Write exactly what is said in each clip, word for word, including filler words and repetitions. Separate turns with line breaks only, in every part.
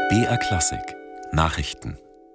B R Klassik Nachrichten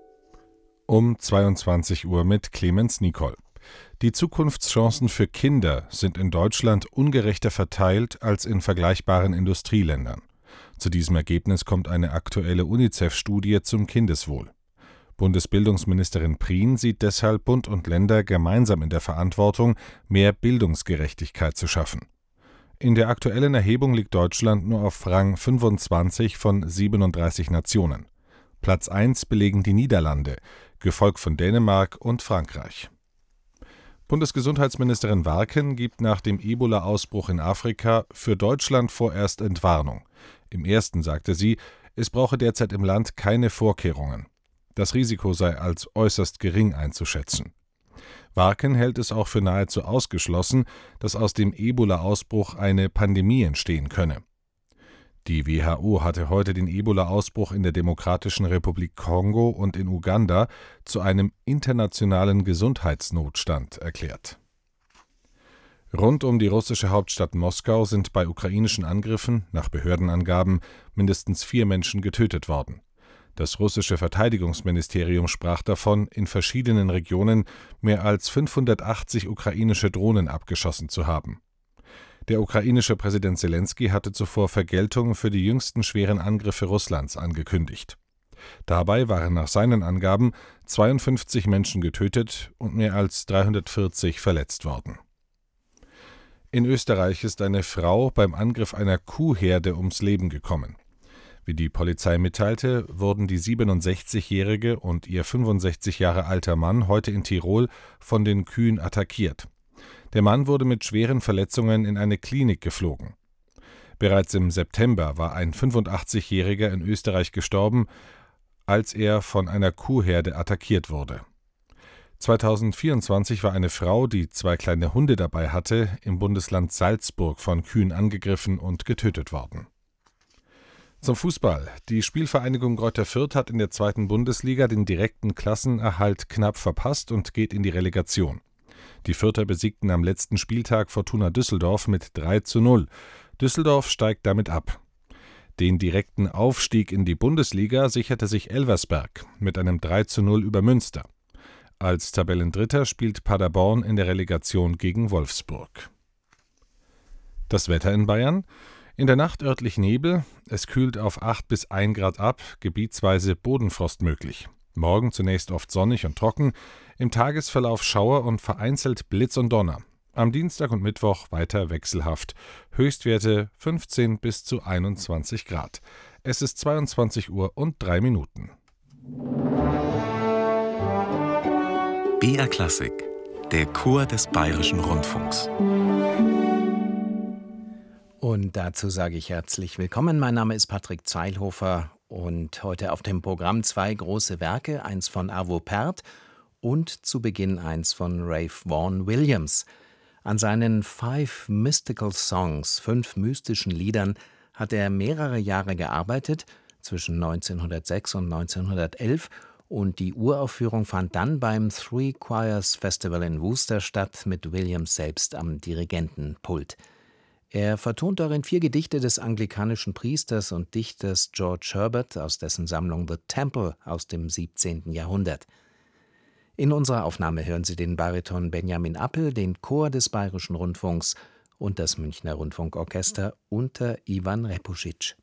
um zweiundzwanzig Uhr mit Clemens Nicol. Die Zukunftschancen für Kinder sind in Deutschland ungerechter verteilt als in vergleichbaren Industrieländern. Zu diesem Ergebnis kommt eine aktuelle UNICEF-Studie zum Kindeswohl. Bundesbildungsministerin Prien sieht deshalb Bund und Länder gemeinsam in der Verantwortung, mehr Bildungsgerechtigkeit zu schaffen. In der aktuellen Erhebung liegt Deutschland nur auf Rang fünfundzwanzig von siebenunddreißig Nationen. Platz eins belegen die Niederlande, gefolgt von Dänemark und Frankreich. Bundesgesundheitsministerin Warken gibt nach dem Ebola-Ausbruch in Afrika für Deutschland vorerst Entwarnung. Im ersten sagte sie, es brauche derzeit im Land keine Vorkehrungen. Das Risiko sei als äußerst gering einzuschätzen. Warken hält es auch für nahezu ausgeschlossen, dass aus dem Ebola-Ausbruch eine Pandemie entstehen könne. Die W H O hatte heute den Ebola-Ausbruch in der Demokratischen Republik Kongo und in Uganda zu einem internationalen Gesundheitsnotstand erklärt. Rund um die russische Hauptstadt Moskau sind bei ukrainischen Angriffen, nach Behördenangaben, mindestens vier Menschen getötet worden. Das russische Verteidigungsministerium sprach davon, in verschiedenen Regionen mehr als fünfhundertachtzig ukrainische Drohnen abgeschossen zu haben. Der ukrainische Präsident Selenskyj hatte zuvor Vergeltung für die jüngsten schweren Angriffe Russlands angekündigt. Dabei waren nach seinen Angaben zweiundfünfzig Menschen getötet und mehr als dreihundertvierzig verletzt worden. In Österreich ist eine Frau beim Angriff einer Kuhherde ums Leben gekommen. Wie die Polizei mitteilte, wurden die siebenundsechzigjährige und ihr fünfundsechzig Jahre alter Mann heute in Tirol von den Kühen attackiert. Der Mann wurde mit schweren Verletzungen in eine Klinik geflogen. Bereits im September war ein fünfundachtzigjähriger in Österreich gestorben, als er von einer Kuhherde attackiert wurde. zweitausendvierundzwanzig war eine Frau, die zwei kleine Hunde dabei hatte, im Bundesland Salzburg von Kühen angegriffen und getötet worden. Zum Fußball. Die Spielvereinigung Greuther Fürth hat in der zweiten Bundesliga den direkten Klassenerhalt knapp verpasst und geht in die Relegation. Die Fürther besiegten am letzten Spieltag Fortuna Düsseldorf mit drei zu null. Düsseldorf steigt damit ab. Den direkten Aufstieg in die Bundesliga sicherte sich Elversberg mit einem drei zu null über Münster. Als Tabellendritter spielt Paderborn in der Relegation gegen Wolfsburg. Das Wetter in Bayern: In der Nacht örtlich Nebel, es kühlt auf acht bis ein Grad ab, gebietsweise Bodenfrost möglich. Morgen zunächst oft sonnig und trocken, im Tagesverlauf Schauer und vereinzelt Blitz und Donner. Am Dienstag und Mittwoch weiter wechselhaft. Höchstwerte fünfzehn bis zu einundzwanzig Grad. Es ist zweiundzwanzig Uhr und drei Minuten.
B R Klassik, der Chor des Bayerischen Rundfunks.
Und dazu sage ich herzlich willkommen. Mein Name ist Patrick Zeilhofer und heute auf dem Programm zwei große Werke, eins von Arvo Pärt und zu Beginn eins von Ralph Vaughan Williams. An seinen Five Mystical Songs, fünf mystischen Liedern, hat er mehrere Jahre gearbeitet, zwischen neunzehnhundertsechs und neunzehnhundertelf, und die Uraufführung fand dann beim Three Choirs Festival in Worcester statt, mit Williams selbst am Dirigentenpult. Er vertont darin vier Gedichte des anglikanischen Priesters und Dichters George Herbert aus dessen Sammlung The Temple aus dem siebzehnten Jahrhundert. In unserer Aufnahme hören Sie den Bariton Benjamin Appel, den Chor des Bayerischen Rundfunks und das Münchner Rundfunkorchester unter Ivan Repusic.